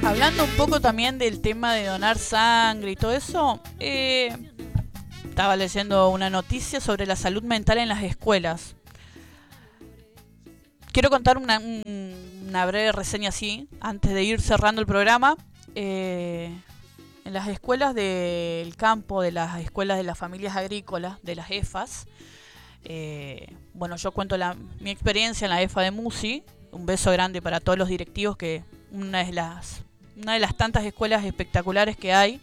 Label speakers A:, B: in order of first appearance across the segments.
A: Hablando un poco también del tema de donar sangre y todo eso, estaba leyendo una noticia sobre la salud mental en las escuelas. Quiero contar una breve reseña así, antes de ir cerrando el programa. En las escuelas del campo, de las escuelas de las familias agrícolas, de las EFAs, bueno, yo cuento mi experiencia en la EFA de Musi. Un beso grande para todos los directivos, que una de las tantas escuelas espectaculares que hay.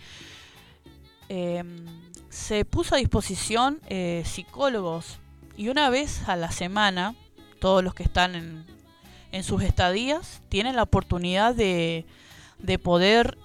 A: Se puso a disposición psicólogos, y una vez a la semana todos los que están en sus estadías tienen la oportunidad de poder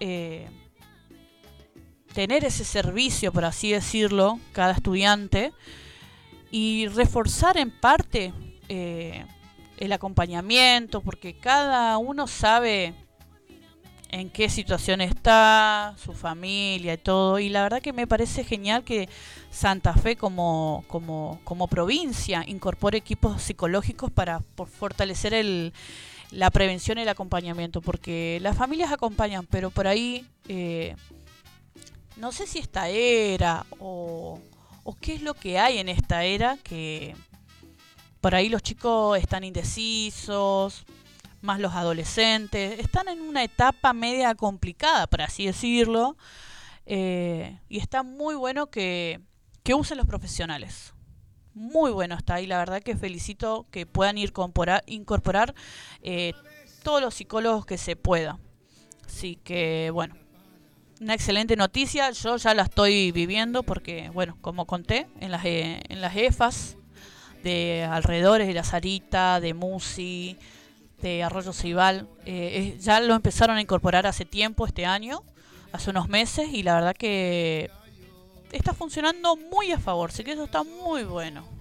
A: tener ese servicio, por así decirlo, cada estudiante, y reforzar en parte el acompañamiento, porque cada uno sabe en qué situación está, su familia y todo. Y la verdad que me parece genial que Santa Fe como provincia incorpore equipos psicológicos para fortalecer la prevención y el acompañamiento, porque las familias acompañan, pero por ahí no sé si esta era o qué es lo que hay en esta era, que por ahí los chicos están indecisos, más los adolescentes, están en una etapa media complicada, por así decirlo, y está muy bueno que usen los profesionales. Muy bueno está ahí, la verdad que felicito que puedan incorporar todos los psicólogos que se pueda. Así que bueno, una excelente noticia. Yo ya la estoy viviendo porque, bueno, como conté, en las EFAs de alrededores de La Sarita, de Musi, de Arroyo Ceibal, ya lo empezaron a incorporar hace tiempo, este año, hace unos meses, y la verdad que está funcionando muy a favor, así que eso está muy bueno.